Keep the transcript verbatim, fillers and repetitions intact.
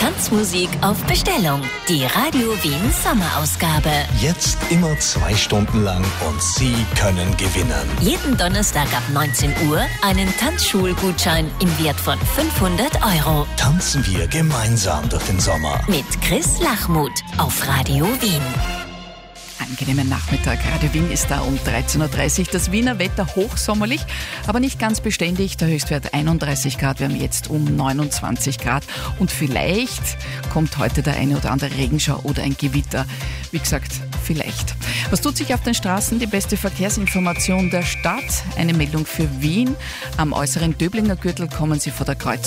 Tanzmusik auf Bestellung. Die Radio Wien Sommerausgabe. Jetzt immer zwei Stunden lang und Sie können gewinnen. Jeden Donnerstag ab neunzehn Uhr einen Tanzschulgutschein im Wert von fünfhundert Euro. Tanzen wir gemeinsam durch den Sommer. Mit Chris Lachmuth auf Radio Wien. Angenehmen Nachmittag. Radio Wien ist da um dreizehn Uhr dreißig. Das Wiener Wetter hochsommerlich, aber nicht ganz beständig. Der Höchstwert einunddreißig Grad. Wir haben jetzt um neunundzwanzig Grad. Und vielleicht kommt heute der eine oder andere Regenschau oder ein Gewitter. Wie gesagt, vielleicht. Was tut sich auf den Straßen? Die beste Verkehrsinformation der Stadt. Eine Meldung für Wien. Am äußeren Döblinger Gürtel kommen Sie vor der Kreuzung